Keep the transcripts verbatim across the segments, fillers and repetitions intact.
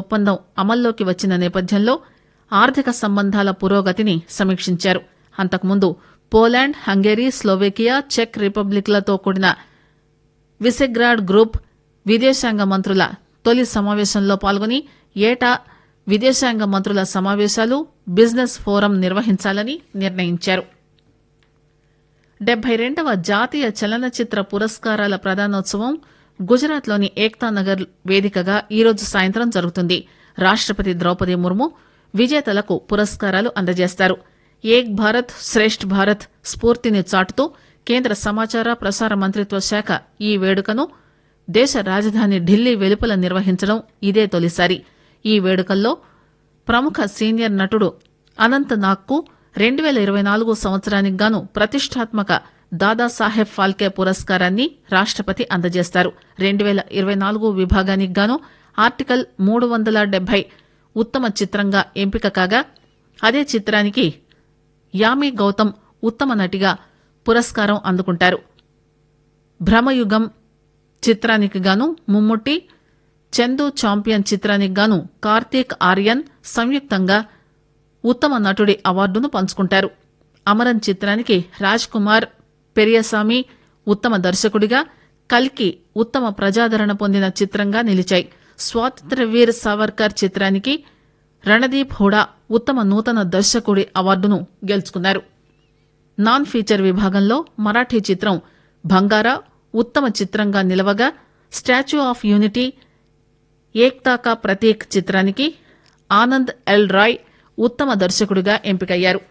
ఒప్పందం అమల్లోకి వచ్చిన నేపథ్యంలో ఆర్థిక సంబంధాల పురోగతిని సమీక్షించారు. అంతకుముందు పోలాండ్, హంగేరీ, స్లోవేకియా, చెక్ రిపబ్లిక్లతో కూడిన విసెగ్రాడ్ గ్రూప్ విదేశాంగ మంత్రుల తొలి సమావేశంలో పాల్గొని ఏటా విదేశాంగ మంత్రుల సమావేశాలు, బిజినెస్ ఫోరం నిర్వహించాలని నిర్ణయించారు. డెబ్బై రెండవ జాతీయ చలనచిత్ర పురస్కారాల ప్రదానోత్సవం గుజరాత్లోని ఏక్తానగర్ వేదికగా ఈరోజు సాయంత్రం జరుగుతుంది. రాష్టపతి ద్రౌపది ముర్ము విజేతలకు పురస్కారాలు అందజేస్తారు. ఏక్ భారత్ శ్రేష్ఠ్ భారత్ స్ఫూర్తిని చాటుతూ కేంద్ర సమాచార ప్రసార మంత్రిత్వ శాఖ ఈ వేడుకను దేశ రాజధాని ఢిల్లీ వెలుపల నిర్వహించడం ఇదే తొలిసారి. ఈ వేడుకల్లో ప్రముఖ సీనియర్ నటుడు అనంత్ నాగ్కు రెండు పేల ఇరవై నాలుగు సంవత్సరానికి గాను ప్రతిష్టాత్మక దాదాసాహెబ్ ఫాల్కే పురస్కారాన్ని రాష్టపతి అందజేస్తారు. రెండు పేల ఇరవై నాలుగు విభాగానికి గాను ఆర్టికల్ మూడు వందల డెబ్బై ఉత్తమ చిత్రంగా ఎంపిక కాగా, అదే చిత్రానికి యామి గౌతమ్ ఉత్తమ నటిగా పురస్కారం అందుకుంటారు. భ్రమయుగం చిత్రానికి గాను ముమ్ముట్టి, చందు చాంపియన్ చిత్రానికి గాను కార్తీక్ ఆర్యన్ సంయుక్తంగా ఉత్తమ నటుడి అవార్డును పంచుకుంటారు. అమరన్ చిత్రానికి రాజ్ కుమార్ పెరియసామి ఉత్తమ దర్శకుడిగా, కల్కి ఉత్తమ ప్రజాదరణ పొందిన చిత్రంగా నిలిచాయి. స్వాతంత్ర్యవీర్ సావర్కర్ చిత్రానికి రణదీప్ హుడా ఉత్తమ నూతన దర్శకుడి అవార్డును గెలుచుకున్నారు. నాన్ ఫీచర్ విభాగంలో మరాఠీ చిత్రం బంగారా ఉత్తమ చిత్రంగా నిలవగా, స్టాచ్యూ ఆఫ్ యూనిటీ, ఏక్తా కా ప్రతీక్ చిత్రానికి ఆనంద్ ఎల్ రాయ్ ఉత్తమ దర్శకుడిగా ఎంపికయ్యారు.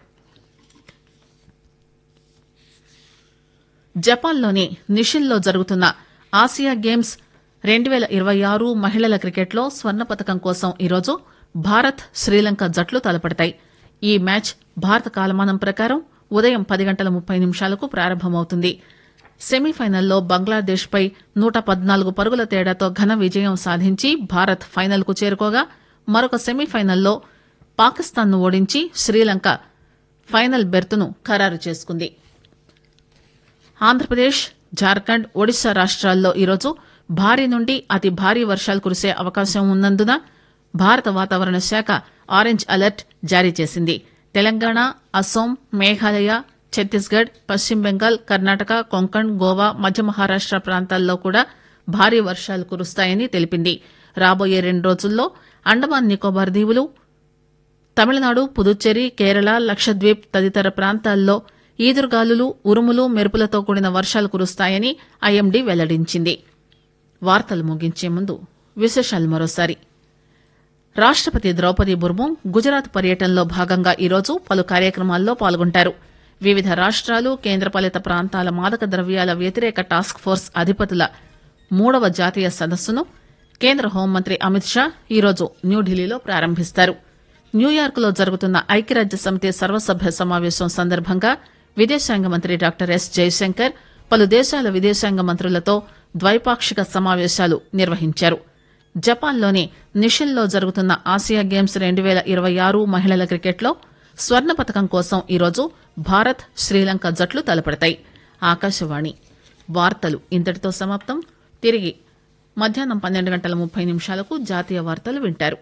జపాన్లోని నిషిన్లో జరుగుతున్న ఆసియా గేమ్స్ రెండు పేల ఇరవై ఆరు మహిళల క్రికెట్లో స్వర్ణ పతకం కోసం ఈరోజు భారత్, శ్రీలంక జట్లు తలపడతాయి. ఈ మ్యాచ్ భారత కాలమానం ప్రకారం ఉదయం పది గంటల ముప్పై నిమిషాలకు ప్రారంభమవుతుంది. సెమీఫైనల్లో బంగ్లాదేశ్ పై నూట పద్నాలుగు పరుగుల తేడాతో ఘన విజయం సాధించి భారత్ ఫైనల్ కు చేరుకోగా, మరొక సెమీఫైనల్లో పాకిస్తాన్ ను ఓడించి శ్రీలంక ఫైనల్ బెర్తును ఖరారు చేసుకుంది. ఆంధ్రప్రదేశ్, జార్ఖండ్, ఒడిశా రాష్ట్రాల్లో ఈరోజు భారీ నుండి అతి భారీ వర్షాలు కురిసే అవకాశం ఉన్నందున భారత వాతావరణ శాఖ ఆరెంజ్ అలర్ట్ జారీ చేసింది. తెలంగాణ, అస్సోం, మేఘాలయ, ఛత్తీస్గఢ్, పశ్చిమ బెంగాల్, కర్ణాటక, కొంకణ్, గోవా, మధ్య మహారాష్ట ప్రాంతాల్లో కూడా భారీ వర్షాలు కురుస్తాయని తెలిపింది. రాబోయే రెండు రోజుల్లో అండమాన్ నికోబార్ దీవులు, తమిళనాడు, పుదుచ్చేరి, కేరళ, లక్షద్వీప్ తదితర ప్రాంతాల్లో ఈదురుగాలులు, ఉరుములు, మెరుపులతో కూడిన వర్షాలు కురుస్తాయని ఐఎండీ వెల్లడించింది. వార్తలు ముగించే ముందు విశేషాలు మరోసారి. రాష్టపతి ద్రౌపది ముర్ము గుజరాత్ పర్యటనలో భాగంగా ఈరోజు పలు కార్యక్రమాల్లో పాల్గొంటారు. వివిధ రాష్ట్రాలు, కేంద్రపాలిత ప్రాంతాల మాదక ద్రవ్యాల వ్యతిరేక టాస్క్ ఫోర్స్ అధిపతుల మూడవ జాతీయ సదస్సును కేంద్ర హోంమంత్రి అమిత్ షా ఈరోజు న్యూఢిల్లీలో ప్రారంభిస్తారు. న్యూయార్క్ లో జరుగుతున్న ఐక్యరాజ్య సమితి సర్వసభ్య సమావేశం సందర్భంగా విదేశాంగ మంత్రి డాక్టర్ ఎస్ జైశంకర్ పలు దేశాల విదేశాంగ మంత్రులతో ద్వైపాక్షిక సమావేశాలు నిర్వహించారు. జపాన్లోని నిషిన్లో జరుగుతున్న ఆసియా గేమ్స్ రెండు పేల ఇరవై ఆరు మహిళల క్రికెట్లో స్వర్ణ పతకం కోసం ఈరోజు భారత్, శ్రీలంక జట్లు తలపడతాయి. ఆకాశవాణి వార్తలు ఇంతటితో సమాప్తం. తిరిగి మధ్యాహ్నం పన్నెండు గంటల ముప్పై నిమిషాలకు జాతీయ వార్తలు వింటారు.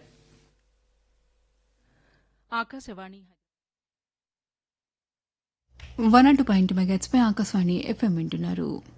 ఆకాశవాణి వన్ అంటూ పాయింట్ మెగాట్స్ పై ఆకాశవాణి ఎఫ్ఎం వింటున్నారు.